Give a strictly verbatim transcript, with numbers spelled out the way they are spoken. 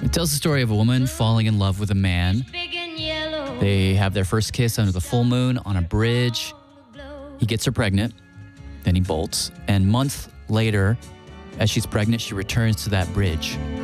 It tells the story of a woman falling in love with a man. They have their first kiss under the full moon on a bridge. He gets her pregnant, then he bolts. And months later, as she's pregnant, she returns to that bridge.